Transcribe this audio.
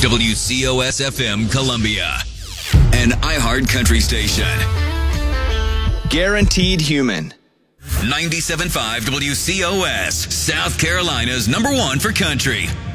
WCOS FM Columbia, an iHeart country station. Guaranteed Human. 97.5 WCOS, South Carolina's #1 for country.